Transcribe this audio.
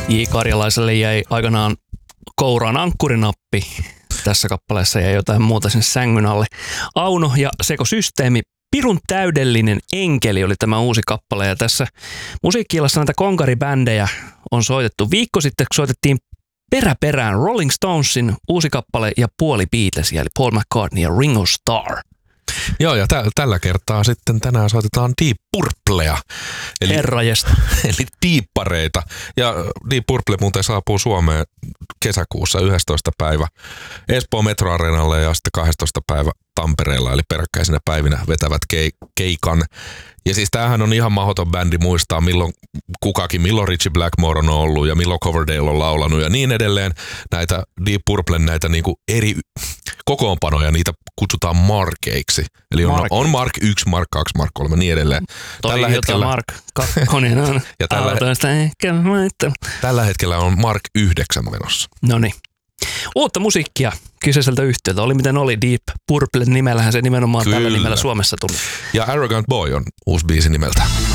J. Karjalaiselle jäi aikanaan kouraan ankkurinappi. Tässä kappaleessa jäi jotain muuta sen sängyn alle. Auno ja Sekosysteemi. Pirun täydellinen enkeli oli tämä uusi kappale. Ja tässä musiikki-illassa näitä konkaribändejä on soitettu. Viikko sitten soitettiin peräperään Rolling Stonesin uusi kappale ja puoli Beatlesia, eli Paul McCartney ja Ringo Starr. Joo, ja tällä kertaa sitten tänään soitetaan Deep Purplea. Herrajesta. Eli diippareita. Ja Deep Purple muuten saapuu Suomeen kesäkuussa 11. päivä Espoon Metroareenalle ja sitten 12. päivä Tampereella, eli peräkkäisinä päivinä vetävät keikan. Ja siis tämähän on ihan mahdoton bändi muistaa, milloin Richie Blackmore on ollut ja milloin Coverdale on laulanut ja niin edelleen. Näitä Deep Purplen näitä niinku eri kokoonpanoja, niitä kutsutaan markeiksi. Eli on Mark 1, Mark 2, Mark 3 ja niin edelleen. Tällä hetkellä Mark 2 on. Ja tällä hetkellä on Mark 9 menossa. Noniin. Uutta musiikkia kyseiseltä yhtiöltä. Oli miten oli, Deep Purple nimellähän se nimenomaan tällä nimellä Suomessa tuli. Ja Arrogant Boy on uusi biisi nimeltä.